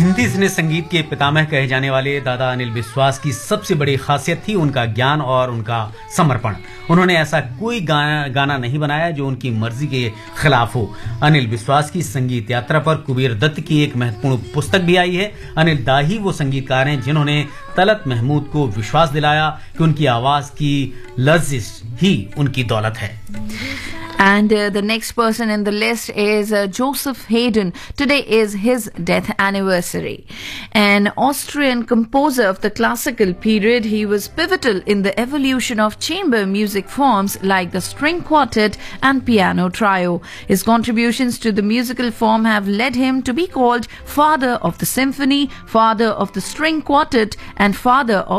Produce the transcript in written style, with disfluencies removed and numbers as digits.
हिंदी सिने संगीत के पितामह कहे जाने वाले दादा अनिल विश्वास की सबसे बड़ी खासियत थी उनका ज्ञान और उनका समर्पण। उन्होंने ऐसा कोई गाना नहीं बनाया जो उनकी मर्जी के खिलाफ हो। अनिल विश्वास की संगीत यात्रा पर कुबेर दत्त की एक महत्वपूर्ण पुस्तक भी आई है। अनिल दा ही वो संगीतकार हैं जिन्होंने तलत महमूद को विश्वास दिलाया कि उनकी आवाज की लज़िश ही उनकी दौलत है। And the next person in the list is Joseph Haydn. Today is his death anniversary. An Austrian composer of the classical period, he was pivotal in the evolution of chamber music forms like the string quartet and piano trio. His contributions to the musical form have led him to be called father of the symphony, father of the string quartet, and father of